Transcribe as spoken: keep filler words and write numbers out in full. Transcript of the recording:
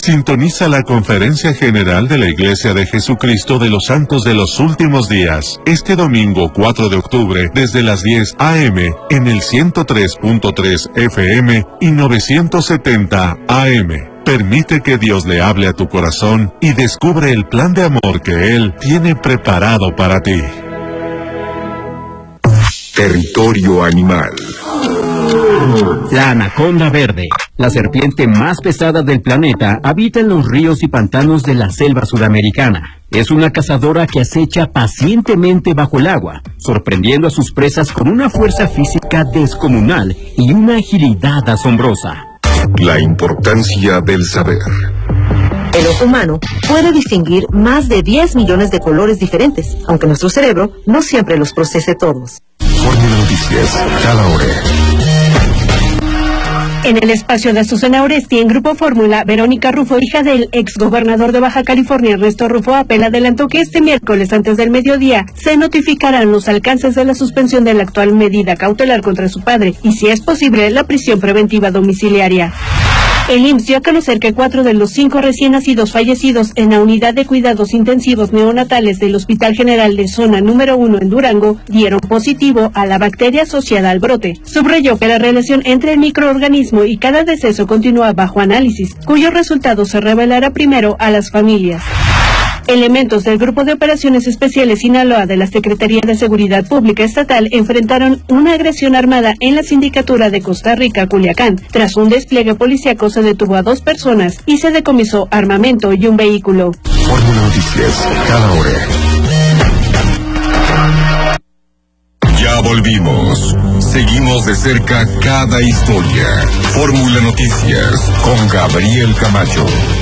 Sintoniza la Conferencia General de la Iglesia de Jesucristo de los Santos de los Últimos Días, este domingo cuatro de octubre, desde las diez a eme, en el ciento tres punto tres efe eme y novecientos setenta a eme. Permite que Dios le hable a tu corazón y descubre el plan de amor que Él tiene preparado para ti. Territorio animal. La anaconda verde, la serpiente más pesada del planeta, habita en los ríos y pantanos de la selva sudamericana. Es una cazadora que acecha pacientemente bajo el agua, sorprendiendo a sus presas con una fuerza física descomunal y una agilidad asombrosa. La importancia del saber. El ojo humano puede distinguir más de diez millones de colores diferentes, aunque nuestro cerebro no siempre los procese todos. Fórmula Noticias, cada hora. En el espacio de Azucena Oresti, en Grupo Fórmula, Verónica Rufo, hija del exgobernador de Baja California, Ernesto Rufo Apel, adelantó que este miércoles antes del mediodía se notificarán los alcances de la suspensión de la actual medida cautelar contra su padre y, si es posible, la prisión preventiva domiciliaria. El I M S S dio a conocer que cuatro de los cinco recién nacidos fallecidos en la unidad de cuidados intensivos neonatales del Hospital General de Zona número uno en Durango dieron positivo a la bacteria asociada al brote. Subrayó que la relación entre el microorganismo y cada deceso continúa bajo análisis, cuyos resultados se revelará primero a las familias. Elementos del Grupo de Operaciones Especiales Sinaloa de la Secretaría de Seguridad Pública Estatal enfrentaron una agresión armada en la sindicatura de Costa Rica, Culiacán. Tras un despliegue policíaco se detuvo a dos personas y se decomisó armamento y un vehículo. Fórmula Noticias, cada hora. Ya volvimos. Seguimos de cerca cada historia. Fórmula Noticias con Gabriel Camacho.